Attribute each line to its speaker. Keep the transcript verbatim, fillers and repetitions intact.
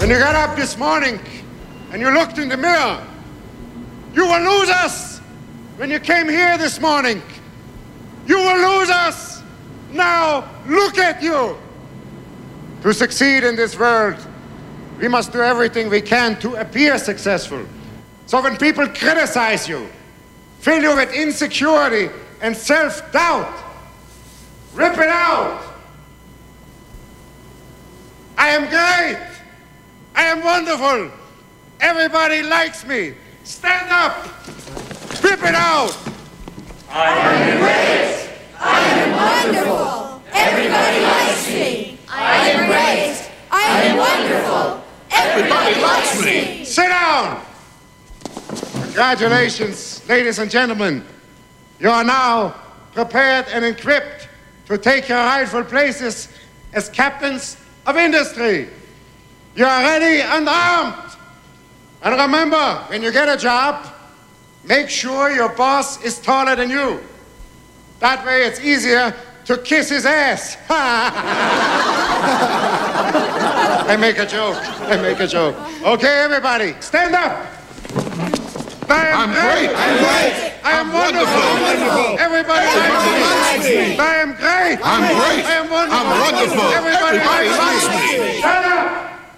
Speaker 1: When you got up this morning and you looked in the mirror, you were losers. When you came here this morning, you were losers. Now look at you. To succeed in this world, we must do everything we can to appear successful. So when people criticize you, fill you with insecurity and self-doubt, rip it out. I am great. I am wonderful. Everybody likes me. Stand up. Rip it out.
Speaker 2: I am great. I am wonderful. Everybody likes me. I am great. I am wonderful. Everybody likes me.
Speaker 1: Sit down. Congratulations, ladies and gentlemen. You are now prepared and equipped to take your rightful places as captains of industry. You are ready and armed. And remember, when you get a job, make sure your boss is taller than you. That way it's easier to kiss his ass. I make a joke. I make a joke. Okay, everybody, stand up. I am
Speaker 3: I'm great.
Speaker 1: great.
Speaker 3: I'm great.
Speaker 1: I am
Speaker 3: I'm
Speaker 1: wonderful.
Speaker 3: wonderful.
Speaker 1: Everybody,
Speaker 3: Everybody
Speaker 1: likes
Speaker 3: likes
Speaker 1: me.
Speaker 3: me.
Speaker 1: I am great.
Speaker 3: I'm great.
Speaker 1: I am wonderful.
Speaker 3: I'm wonderful.
Speaker 1: Everybody,
Speaker 3: Everybody
Speaker 1: likes
Speaker 3: likes
Speaker 1: me.
Speaker 3: me.
Speaker 1: Shut up.